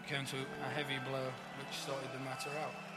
came to a heavy blow which sorted the matter out.